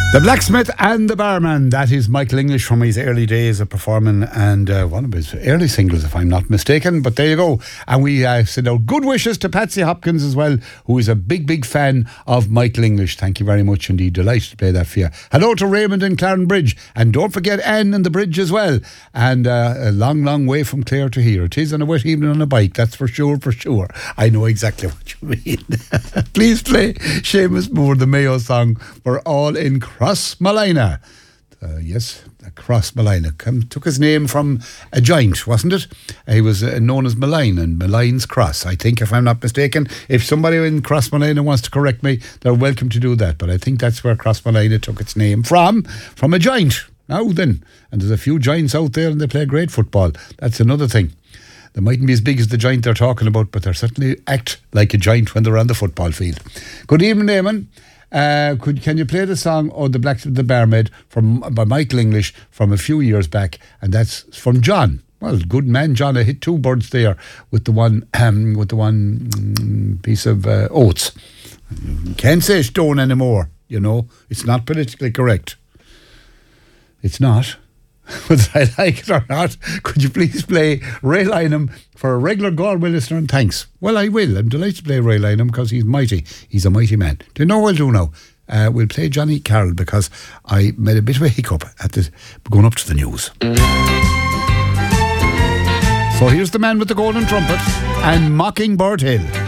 The Blacksmith and the Barman, that is Michael English from his early days of performing and one of his early singles, if I'm not mistaken. But there you go. And we send out good wishes to Patsy Hopkins as well, who is a big fan of Michael English. Thank you very much indeed. Delighted to play that for you. Hello to Raymond in Clarenbridge. And don't forget Anne in the Bridge as well. And a long way from Clare to here. It is on a wet evening on a bike, that's for sure. I know exactly what you mean. Please play Seamus Moore, the Mayo song for all in Crossmolina. Yes, Crossmolina took his name from a giant, wasn't it? He was known as Malign and Malign's Cross, I think, if I'm not mistaken. If somebody in Crossmolina wants to correct me, they're welcome to do that. But I think that's where Crossmolina took its name from a giant. Now then, and there's a few giants out there and they play great football. That's another thing. They mightn't be as big as the giant they're talking about, but they certainly act like a giant when they're on the football field. Good evening, Eamon. Can you play the song The Blacksmith, the Barmaid by Michael English from a few years back? And that's from John. Well, good man, John. I hit two birds there with the one piece of oats. You can't say stone anymore. You know, it's not politically correct. It's not. Whether I like it or not, could you please play Ray Lynham for a regular Galway listener? And thanks. Well, I will. I'm delighted to play Ray Lynham because he's mighty. He's a mighty man. Do you know what I'll do now? We'll play Johnny Carroll because I made a bit of a hiccup at going up to the news. So here's the man with the golden trumpet and Mockingbird Hill.